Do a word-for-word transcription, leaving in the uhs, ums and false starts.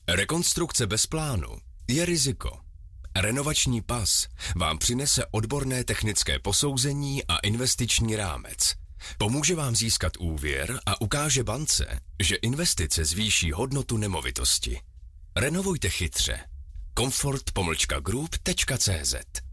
Rekonstrukce bez plánu je riziko. Renovační pas vám přinese odborné technické posouzení a investiční rámec. Pomůže vám získat úvěr a ukáže bance, že investice zvýší hodnotu nemovitosti. Renovujte chytře. Comfort pomlčka group tečka cé zet